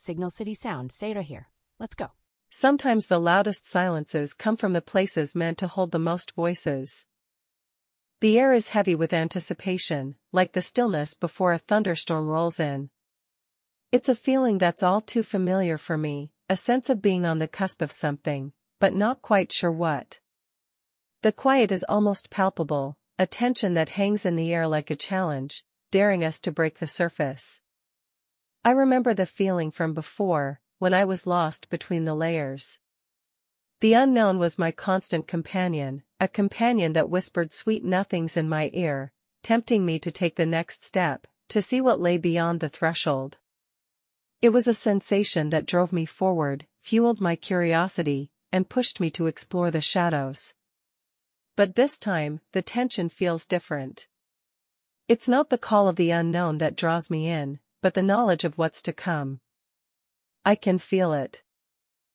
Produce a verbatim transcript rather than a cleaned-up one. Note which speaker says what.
Speaker 1: Signal City sound. Say it right here. Let's go.
Speaker 2: Sometimes the loudest silences come from the places meant to hold the most voices. The air is heavy with anticipation, like the stillness before a thunderstorm rolls in. It's a feeling that's all too familiar for me, a sense of being on the cusp of something, but not quite sure what. The quiet is almost palpable, a tension that hangs in the air like a challenge, daring us to break the surface. I remember the feeling from before, when I was lost between the layers. The unknown was my constant companion, a companion that whispered sweet nothings in my ear, tempting me to take the next step, to see what lay beyond the threshold. It was a sensation that drove me forward, fueled my curiosity, and pushed me to explore the shadows. But this time, the tension feels different. It's not the call of the unknown that draws me in, but the knowledge of what's to come. I can feel it.